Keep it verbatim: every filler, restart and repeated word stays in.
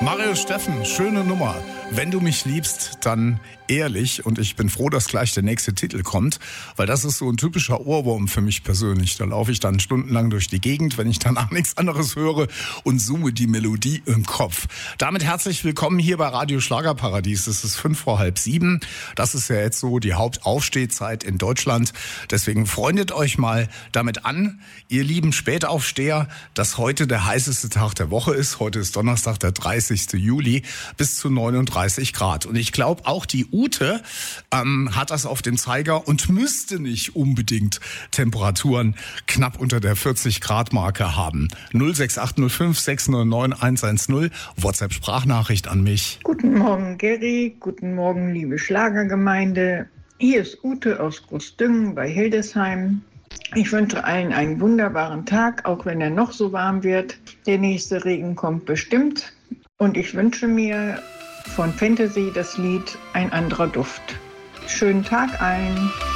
Mario Steffen, schöne Nummer. Wenn du mich liebst, dann ehrlich. Und ich bin froh, dass gleich der nächste Titel kommt, weil das ist so ein typischer Ohrwurm für mich persönlich. Da laufe ich dann stundenlang durch die Gegend, wenn ich danach nichts anderes höre und summe die Melodie im Kopf. Damit herzlich willkommen hier bei Radio Schlagerparadies. Es ist fünf vor halb sieben. Das ist ja jetzt so die Hauptaufstehzeit in Deutschland. Deswegen freundet euch mal damit an, ihr lieben Spätaufsteher, dass heute der heißeste Tag der Woche ist. Heute ist Donnerstag, der dreißigsten Juli, bis zu neununddreißig Grad. Und ich glaube, auch die Ute ähm, hat das auf dem Zeiger und müsste nicht unbedingt Temperaturen knapp unter der vierzig Grad Marke haben. null sechs acht null fünf sechs null neun eins eins null, WhatsApp-Sprachnachricht an mich. Guten Morgen, Gary. Guten Morgen, liebe Schlagergemeinde. Hier ist Ute aus Großdüngen bei Hildesheim. Ich wünsche allen einen wunderbaren Tag, auch wenn er noch so warm wird. Der nächste Regen kommt bestimmt. Und ich wünsche mir von Fantasy das Lied Ein anderer Duft. Schönen Tag allen.